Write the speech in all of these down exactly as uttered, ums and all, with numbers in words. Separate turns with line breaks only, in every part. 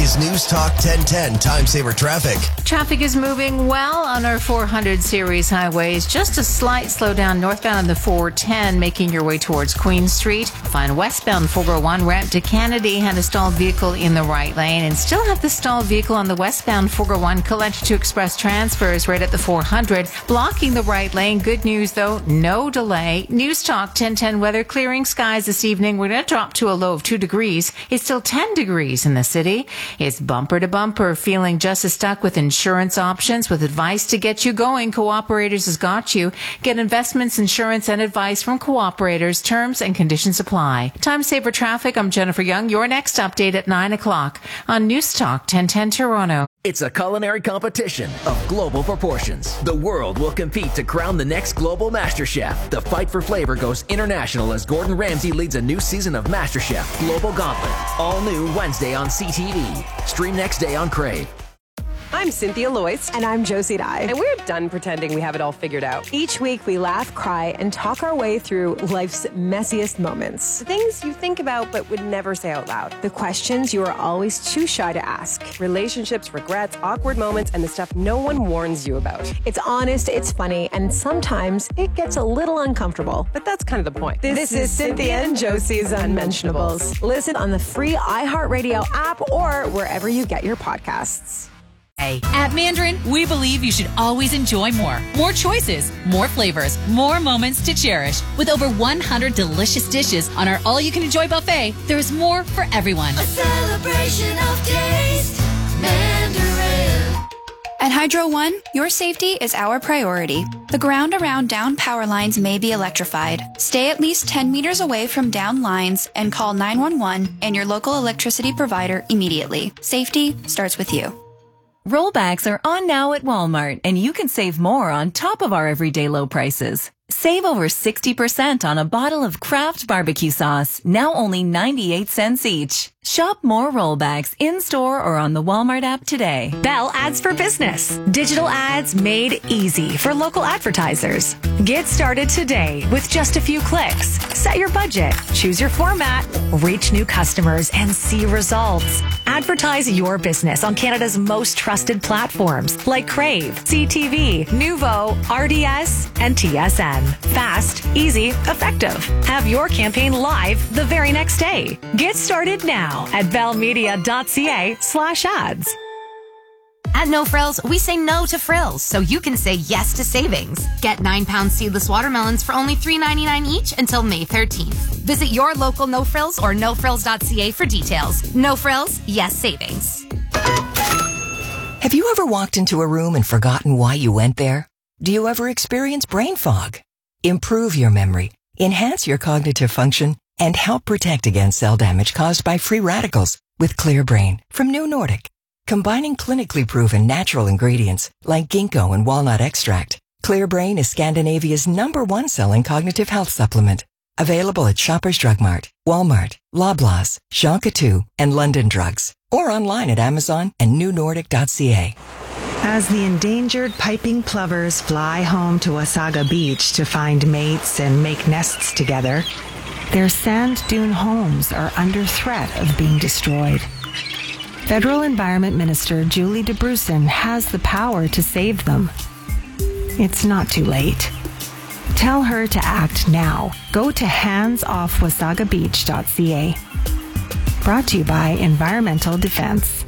is News Talk ten ten Time Saver Traffic.
Traffic is moving well on our four hundred series highways. Just a slight slowdown northbound on the four ten, making your way towards Queen Street. Find westbound four oh one ramp to Kennedy had a stalled vehicle in the right lane, and still have the stalled vehicle on the westbound four oh one Collector to Express transfers right at the four hundred, blocking the right lane. Good news though, no delay. News Talk ten ten weather, clearing skies this evening. We're going to drop to a low of two degrees. It's still ten degrees in the city. It's bumper to bumper. Feeling just as stuck with insurance options? With advice to get you going, Cooperators has got you. Get investments, insurance, and advice from Cooperators. Terms and conditions apply. Time Saver Traffic. I'm Jennifer Young. Your next update at nine o'clock on News Talk ten ten Toronto.
It's a culinary competition of global proportions. The world will compete to crown the next global Master Chef. The fight for flavor goes international as Gordon Ramsay leads a new season of Master Chef Global Gauntlet. All new Wednesday on C T V. Stream next day on Crave.
I'm Cynthia Loyce.
And I'm Josie Dye.
And we're done pretending we have it all figured out.
Each week we laugh, cry, and talk our way through life's messiest moments.
The things you think about but would never say out loud.
The questions you are always too shy to ask.
Relationships, regrets, awkward moments, and the stuff no one warns you about.
It's honest, it's funny, and sometimes it gets a little uncomfortable.
But that's kind of the point.
This, this is Cynthia and Josie's Unmentionables. Listen on the free iHeartRadio app or wherever you get your podcasts.
At Mandarin, we believe you should always enjoy more. More choices, more flavors, more moments to cherish. With over one hundred delicious dishes on our all-you-can-enjoy buffet, there is more for everyone.
A celebration of taste, Mandarin.
At Hydro One, your safety is our priority. The ground around down power lines may be electrified. Stay at least ten meters away from down lines and call nine one one and your local electricity provider immediately. Safety starts with you.
Rollbacks are on now at Walmart, and you can save more on top of our everyday low prices. Save over sixty percent on a bottle of Kraft barbecue sauce, now only ninety-eight cents each. Shop more rollbacks in-store or on the Walmart app today.
Bell Ads for Business. Digital ads made easy for local advertisers. Get started today with just a few clicks. Set your budget, choose your format, reach new customers, and see results. Advertise your business on Canada's most trusted platforms like Crave, C T V, Nuvo, R D S, and T S N. Fast, easy, effective. Have your campaign live the very next day. Get started now at bellmedia.ca slash ads.
At No Frills, we say no to frills, so you can say yes to savings. Get nine pound seedless watermelons for only three ninety-nine each until May thirteenth. Visit your local No Frills or no frills dot c a for details. No Frills, yes savings.
Have you ever walked into a room and forgotten why you went there? Do you ever experience brain fog? Improve your memory, enhance your cognitive function, and help protect against cell damage caused by free radicals with Clear Brain from New Nordic. Combining clinically proven natural ingredients like ginkgo and walnut extract, Clear Brain is Scandinavia's number one selling cognitive health supplement. Available at Shoppers Drug Mart, Walmart, Loblaws, Jean Coutu, and London Drugs. Or online at Amazon and new nordic dot c a.
As the endangered piping plovers fly home to Wasaga Beach to find mates and make nests together, their sand dune homes are under threat of being destroyed. Federal Environment Minister Julie DeBrusen has the power to save them. It's not too late. Tell her to act now. Go to hands off wasaga beach dot c a. Brought to you by Environmental Defense.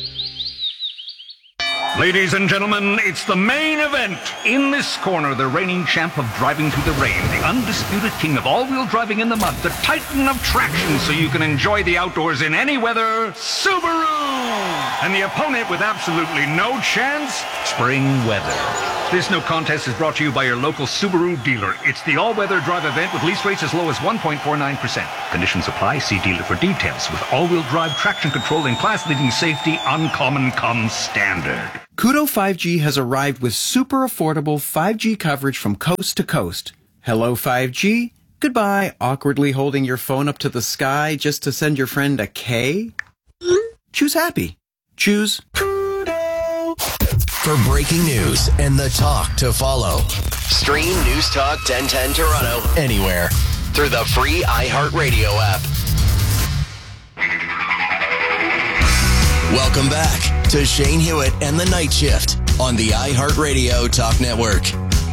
Ladies and gentlemen, it's the main event. In this corner, the reigning champ of driving through the rain, the undisputed king of all-wheel driving in the mud, the titan of traction so you can enjoy the outdoors in any weather, Subaru! And the opponent with absolutely no chance, spring weather. This no contest is brought to you by your local Subaru dealer. It's the all-weather drive event with lease rates as low as one point four nine percent. Conditions apply. See dealer for details. With all-wheel drive traction control and class-leading safety, uncommon comes standard.
Koodo five G has arrived with super affordable five G coverage from coast to coast. Hello five G. Goodbye, awkwardly holding your phone up to the sky just to send your friend a K. Choose happy. Choose Koodo.
For breaking news and the talk to follow, stream News Talk ten ten Toronto anywhere through the free iHeartRadio app. Welcome back to Shane Hewitt and the Night Shift on the iHeartRadio Talk Network.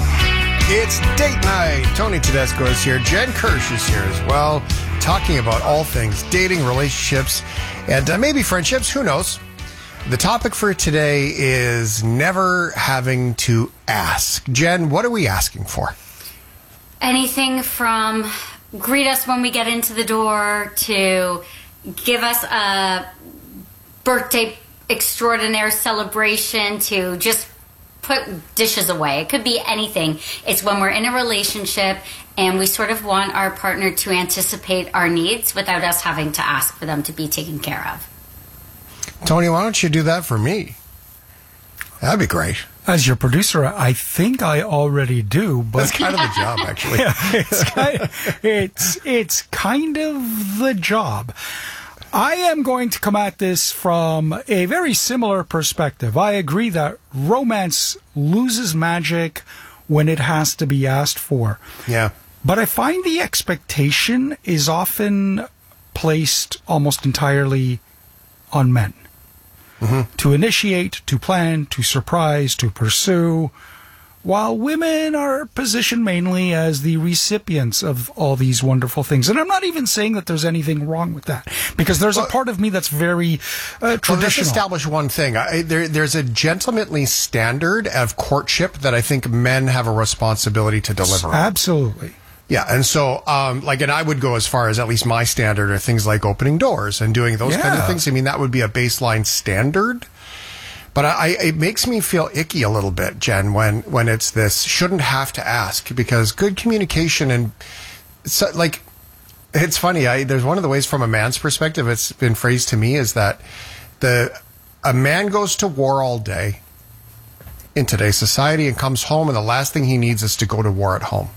It's date night. Tony Tedesco is here. Jen Kirsch is here as well, talking about all things dating, relationships, and uh, maybe friendships. Who knows? The topic for today is never having to ask. Jen, what are we asking for?
Anything from greet us when we get into the door to give us a birthday extraordinaire celebration to just put dishes away. It could be anything. It's when we're in a relationship and we sort of want our partner to anticipate our needs without us having to ask for them to be taken care of.
Tony, why don't you do that for me? That'd be great.
As your producer, I think I already do, but
that's kind of the job, actually.
Yeah, it's, kind of, it's it's kind of the job. I am going to come at this from a very similar perspective. I agree that romance loses magic when it has to be asked for.
Yeah.
But I find the expectation is often placed almost entirely on men. Mm-hmm. To initiate, to plan, to surprise, to pursue, while women are positioned mainly as the recipients of all these wonderful things. And I'm not even saying that there's anything wrong with that, because there's well, a part of me that's very uh, traditional. Well, let's
establish one thing. I, there, there's a gentlemanly standard of courtship that I think men have a responsibility to deliver on.
Absolutely.
Yeah, and so, um, like, and I would go as far as at least my standard are things like opening doors and doing those yeah. kind of things. I mean, that would be a baseline standard. But I, I, it makes me feel icky a little bit, Jen, when, when it's this shouldn't have to ask, because good communication and, so, like, it's funny. I, there's one of the ways from a man's perspective it's been phrased to me is that the a man goes to war all day in today's society and comes home, and the last thing he needs is to go to war at home.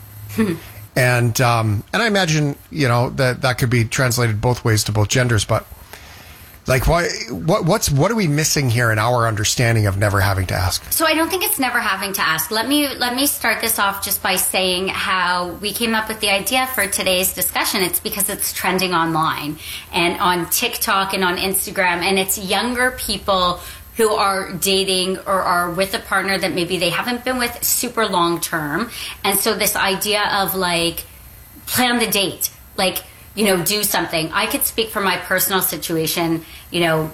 And um, and I imagine, you know, that that could be translated both ways to both genders. But like, why? What? What's what are we missing here in our understanding of never having to ask?
So I don't think it's never having to ask. Let me let me start this off just by saying how we came up with the idea for today's discussion. It's because it's trending online and on TikTok and on Instagram, and it's younger people who are dating or are with a partner that maybe they haven't been with super long term. And so this idea of like, plan the date, like, you know, do something. I could speak from my personal situation, you know,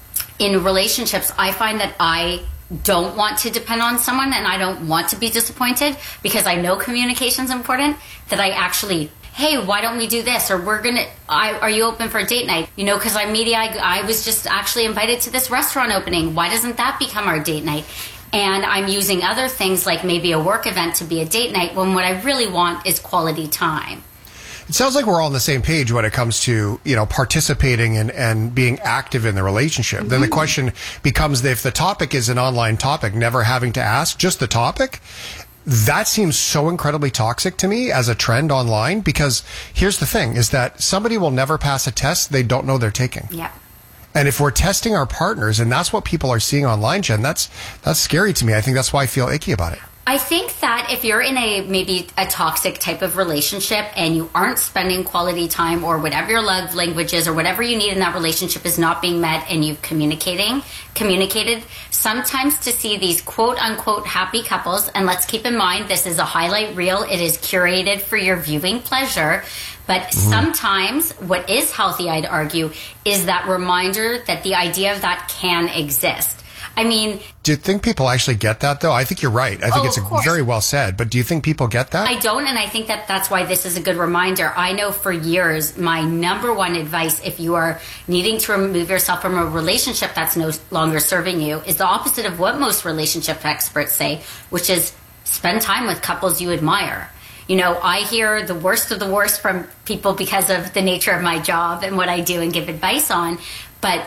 in relationships, I find that I don't want to depend on someone and I don't want to be disappointed because I know communication is important, that I actually, hey, why don't we do this? Or we're going to, are you open for a date night? You know, because I'm media, I, I was just actually invited to this restaurant opening. Why doesn't that become our date night? And I'm using other things like maybe a work event to be a date night when what I really want is quality time.
It sounds like we're all on the same page when it comes to, you know, participating and, and being active in the relationship. Mm-hmm. Then the question becomes, if the topic is an online topic, never having to ask, just the topic, that seems so incredibly toxic to me as a trend online, because here's the thing, is that somebody will never pass a test they don't know they're taking.
Yeah.
And if we're testing our partners, and that's what people are seeing online, Jen, that's that's scary to me. I think that's why I feel icky about it.
I think that if you're in a maybe a toxic type of relationship and you aren't spending quality time, or whatever your love language is, or whatever you need in that relationship is not being met, and you've communicating communicated, sometimes to see these quote unquote happy couples, and let's keep in mind this is a highlight reel, it is curated for your viewing pleasure, but mm-hmm. sometimes what is healthy, I'd argue, is that reminder that the idea of that can exist. I mean,
do you think people actually get that, though? I think you're right. I think
oh,
it's a, very well said. But do you think people get that?
I don't, and I think that that's why this is a good reminder. I know for years, my number one advice, if you are needing to remove yourself from a relationship that's no longer serving you, is the opposite of what most relationship experts say, which is spend time with couples you admire. You know, I hear the worst of the worst from people because of the nature of my job and what I do and give advice on, but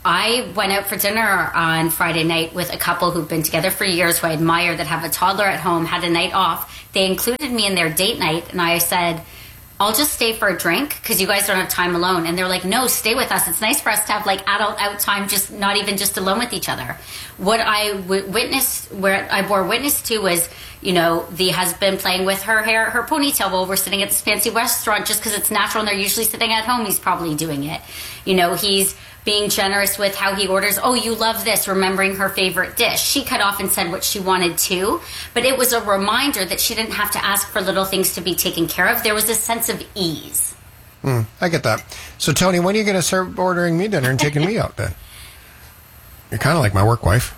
I went out for dinner on Friday night with a couple who've been together for years, who I admire, that have a toddler at home, had a night off. They included me in their date night, and I said, I'll just stay for a drink because you guys don't have time alone. And they're like, no, stay with us. It's nice for us to have like adult out time, just not even just alone with each other. What I w- witnessed, where I bore witness to was, you know, the husband playing with her hair, her ponytail while we're sitting at this fancy restaurant just because it's natural and they're usually sitting at home. He's probably doing it. You know, he's being generous with how he orders. Oh, you love this, remembering her favorite dish. She cut off and said what she wanted to, but it was a reminder that she didn't have to ask for little things to be taken care of. There was a sense of ease.
Mm, I get that. So, Tony, when are you going to start ordering me dinner and taking me out then? You're kind of like my work wife.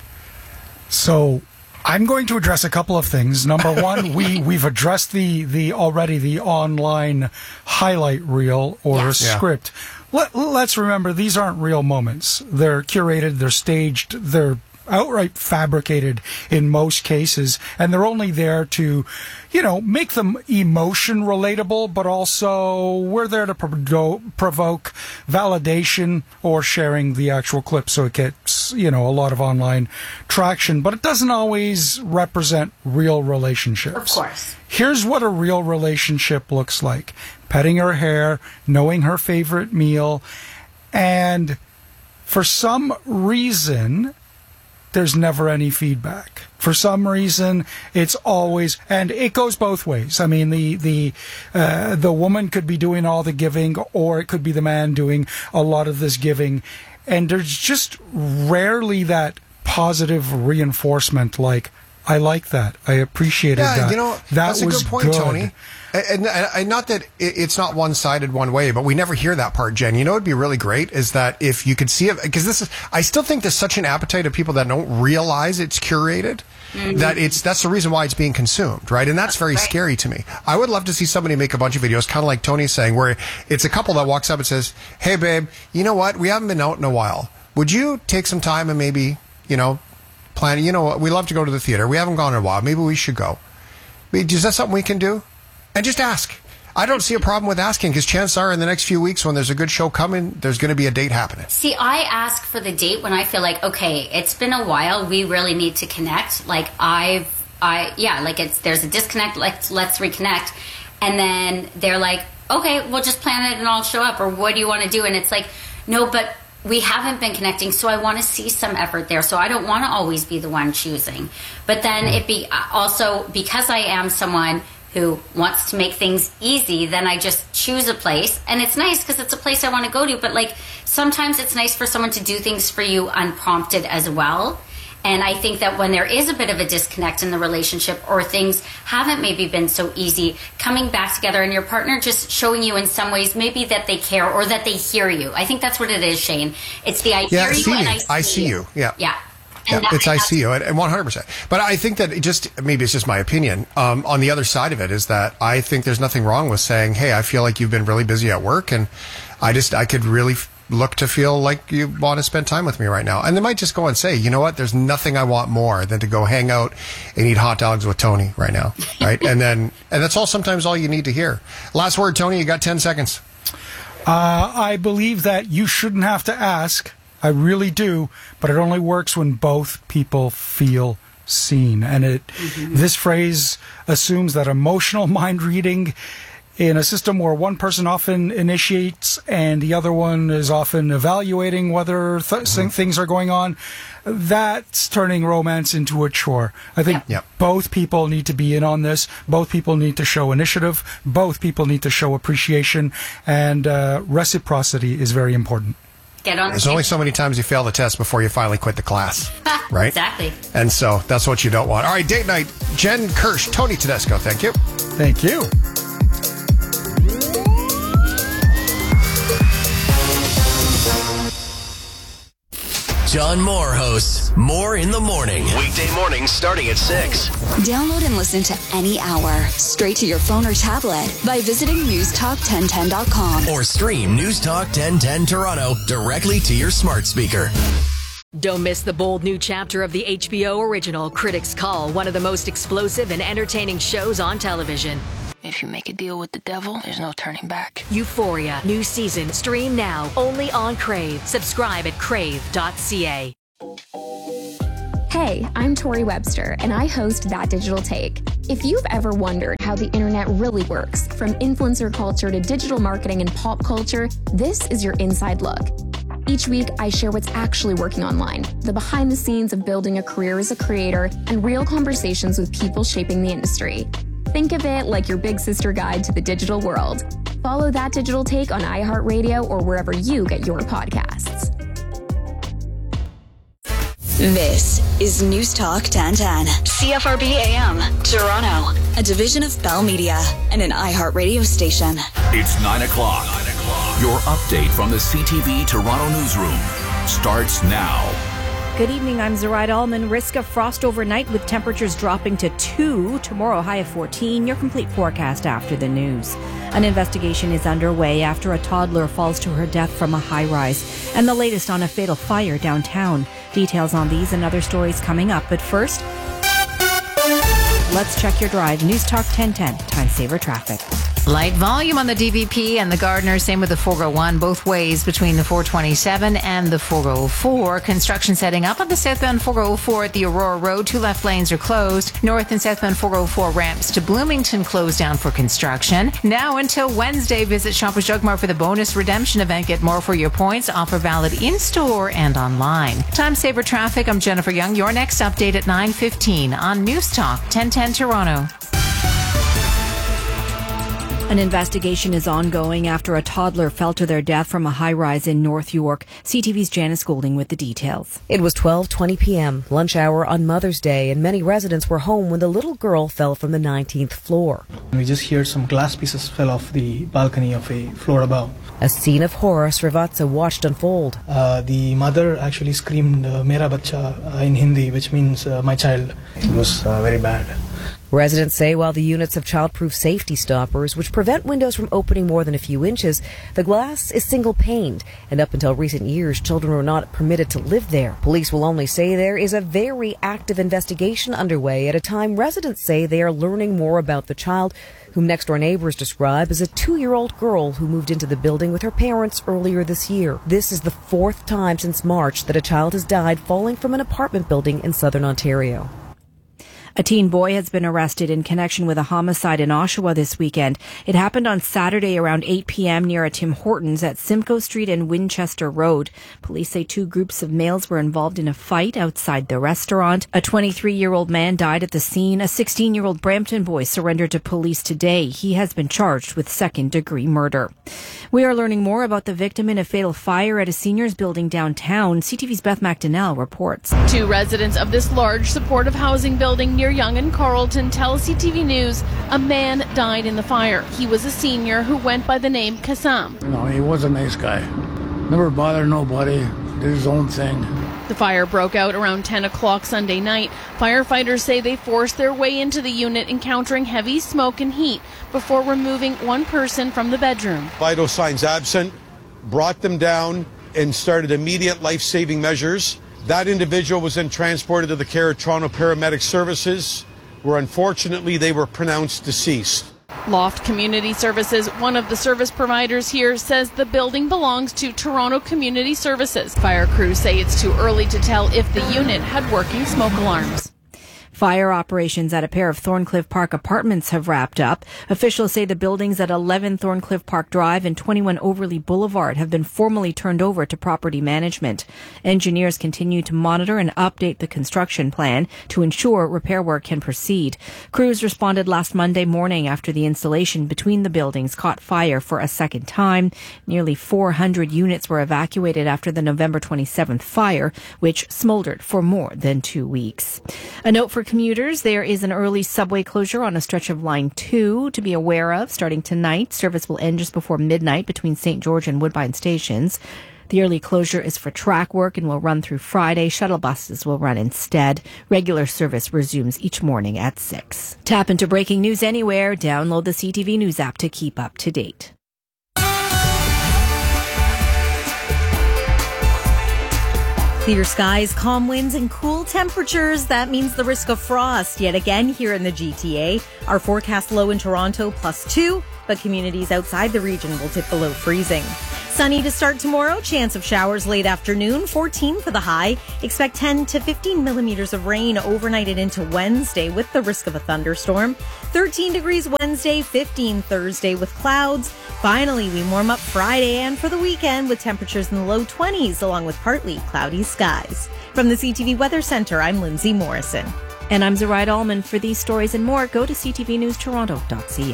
So I'm going to address a couple of things. Number one, we, we've addressed the, the already the online highlight reel or
Yes. Yeah.
script. Let, let's remember, these aren't real moments. They're curated, they're staged, they're outright fabricated in most cases, and they're only there to, you know, make them emotion relatable, but also we're there to provo- provoke validation or sharing the actual clip so it gets, you know, a lot of online traction, but it doesn't always represent real relationships.
Of course.
Here's what a real relationship looks like. Petting her hair, knowing her favorite meal, and for some reason, there's never any feedback. For some reason, it's always, and it goes both ways. I mean, the the uh, the woman could be doing all the giving, or it could be the man doing a lot of this giving, and there's just rarely that positive reinforcement. Like, I like that, I appreciated
Yeah,
that.
you know,
that
that's a
was
good point, Tony. And, and, and not that it, it's not one-sided one way, but we never hear that part, Jen. You know, it'd be really great is that if you could see it, because this is, I still think there's such an appetite of people that don't realize it's curated, mm-hmm. that it's, that's the reason why it's being consumed, right? And that's very right. scary to me. I would love to see somebody make a bunch of videos, kind of like Tony's saying, where it's a couple that walks up and says, hey, babe, you know what? We haven't been out in a while. Would you take some time and maybe, you know, plan, you know, we love to go to the theater. We haven't gone in a while. Maybe we should go. Is that something we can do? And just ask. I don't see a problem with asking, because chances are in the next few weeks when there's a good show coming, there's going to be a date happening.
See, I ask for the date when I feel like, okay, it's been a while. We really need to connect. Like I've, I, yeah, like it's, there's a disconnect. Let's, let's reconnect. And then they're like, okay, we'll just plan it and I'll show up. Or what do you want to do? And it's like, no, but we haven't been connecting, so I want to see some effort there. So I don't want to always be the one choosing. But then it be also, because I am someone who wants to make things easy, then I just choose a place. And it's nice because it's a place I want to go to. But like sometimes it's nice for someone to do things for you unprompted as well. And I think that when there is a bit of a disconnect in the relationship, or things haven't maybe been so easy, coming back together and your partner just showing you in some ways maybe that they care or that they hear you. I think that's what it is, Shane. It's the I
yeah,
hear
see
you and
you.
I see,
I see you. Yeah.
Yeah.
Yeah,
that,
it's I C U at one hundred percent. But I think that it just, maybe it's just my opinion. Um, on the other side of it is that I think there's nothing wrong with saying, hey, I feel like you've been really busy at work, and I just, I could really f- look to feel like you want to spend time with me right now. And they might just go and say, you know what, there's nothing I want more than to go hang out and eat hot dogs with Tony right now. Right. and then, and that's all sometimes all you need to hear. Last word, Tony, you got ten seconds.
Uh, I believe that you shouldn't have to ask. I really do, but it only works when both people feel seen. And it mm-hmm. this phrase assumes that emotional mind reading in a system where one person often initiates and the other one is often evaluating whether th- mm-hmm. things are going on, that's turning romance into a chore. I think
yep.
both people need to be in on this. Both people need to show initiative. Both people need to show appreciation. And uh, reciprocity is very important.
Get on
There's only so many times you fail the test before you finally quit the class, right?
Exactly.
And so that's what you don't want. All right, date night. Jen Kirsch, Tony Tedesco. Thank you.
Thank you.
John Moore hosts More in the Morning. Weekday mornings starting at six.
Download and listen to any hour straight to your phone or tablet by visiting news talk ten ten dot com.
Or stream News Talk ten ten Toronto directly to your smart speaker.
Don't miss the bold new chapter of the H B O original Critics' Call, one of the most explosive and entertaining shows on television.
If you make a deal with the devil, there's no turning back.
Euphoria, new season, stream now, only on Crave. Subscribe at crave dot c a.
Hey, I'm Tori Webster, and I host That Digital Take. If you've ever wondered how the internet really works, from influencer culture to digital marketing and pop culture, this is your inside look. Each week, I share what's actually working online, the behind the scenes of building a career as a creator, and real conversations with people shaping the industry. Think of it like your big sister guide to the digital world. Follow That Digital Take on iHeartRadio or wherever you get your podcasts.
This is News Talk ten ten, C F R B A M, Toronto, a division of Bell Media and an iHeartRadio station.
It's nine o'clock. nine o'clock. Your update from the C T V Toronto newsroom starts now.
Good evening, I'm Zoraida Allman. Risk of frost overnight with temperatures dropping to two. Tomorrow, high of fourteen. Your complete forecast after the news. An investigation is underway after a toddler falls to her death from a high-rise. And the latest on a fatal fire downtown. Details on these and other stories coming up. But first, let's check your drive. News Talk ten ten, Time Saver Traffic.
Light volume on the D V P and the Gardner, same with the four oh one, both ways between the four twenty-seven and the four oh four. Construction setting up on the southbound four oh four at the Aurora Road. Two left lanes are closed. North and southbound four oh four ramps to Bloomington closed down for construction. Now until Wednesday, visit Shoppers Drug Mart for the bonus redemption event. Get more for your points. Offer valid in-store and online. Time Saver Traffic, I'm Jennifer Young. Your next update at nine fifteen on News Talk ten ten Toronto.
An investigation is ongoing after a toddler fell to their death from a high-rise in North York. C T V's Janice Goulding with the details.
It was twelve twenty p.m., lunch hour on Mother's Day, and many residents were home when the little girl fell from the nineteenth floor.
We just heard some glass pieces fell off the balcony of a floor above.
A scene of horror Srivatsa watched unfold.
Uh, the mother actually screamed, uh, Mera Bacha, uh, in Hindi, which means uh, my child. It was uh, very bad.
Residents say while the units have childproof safety stoppers, which prevent windows from opening more than a few inches, the glass is single-paned, and up until recent years, children were not permitted to live there. Police will only say there is a very active investigation underway at a time residents say they are learning more about the child, whom next-door neighbors describe as a two-year-old girl who moved into the building with her parents earlier this year. This is the fourth time since March that a child has died falling from an apartment building in southern Ontario.
A teen boy has been arrested in connection with a homicide in Oshawa this weekend. It happened on Saturday around eight p.m. near a Tim Hortons at Simcoe Street and Winchester Road. Police say two groups of males were involved in a fight outside the restaurant. A twenty-three-year-old man died at the scene. A sixteen-year-old Brampton boy surrendered to police today. He has been charged with second-degree murder. We are learning more about the victim in a fatal fire at a seniors building downtown. C T V's Beth McDonnell reports.
Two residents of this large supportive housing building near Yonge and Carlton tell C T V News a man died in the fire. He was a senior who went by the name Kassam.
No, he was a nice guy. Never bothered nobody. Did his own thing.
The fire broke out around ten o'clock Sunday night. Firefighters say they forced their way into the unit, encountering heavy smoke and heat before removing one person from the bedroom.
Vital signs absent, brought them down and started immediate life-saving measures. That individual was then transported to the care of Toronto Paramedic Services, where unfortunately they were pronounced deceased.
Loft Community Services, one of the service providers here, says the building belongs to Toronto Community Services. Fire crews say it's too early to tell if the unit had working smoke alarms.
Fire operations at a pair of Thorncliffe Park apartments have wrapped up. Officials say the buildings at eleven Thorncliffe Park Drive and twenty-one Overley Boulevard have been formally turned over to property management. Engineers continue to monitor and update the construction plan to ensure repair work can proceed. Crews responded last Monday morning after the insulation between the buildings caught fire for a second time. Nearly four hundred units were evacuated after the November twenty-seventh fire, which smoldered for more than two weeks. A note for commuters, there is an early subway closure on a stretch of Line two to be aware of starting tonight. Service will end just before midnight between Saint George and Woodbine stations. The early closure is for track work and will run through Friday. Shuttle buses will run instead. Regular service resumes each morning at six. Tap into breaking news anywhere. Download the C T V News app to keep up to date.
Clear skies, calm winds, and cool temperatures. That means the risk of frost yet again here in the G T A. Our forecast low in Toronto, plus two, but communities outside the region will dip below freezing. Sunny to start tomorrow. Chance of showers late afternoon. fourteen for the high. Expect ten to fifteen millimeters of rain overnight and into Wednesday with the risk of a thunderstorm. thirteen degrees Wednesday, fifteen Thursday with clouds. Finally, we warm up Friday and for the weekend with temperatures in the low twenties along with partly cloudy skies. From the C T V Weather Center, I'm Lindsay Morrison.
And I'm Zoraida Allman. For these stories and more, go to c t v news toronto dot c a.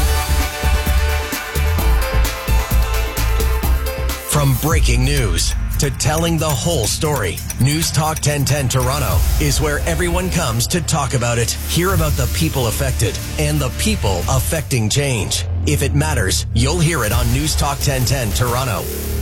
From breaking news, to telling the whole story. News Talk ten ten Toronto is where everyone comes to talk about it, hear about the people affected, and the people affecting change. If it matters, you'll hear it on News Talk ten ten Toronto.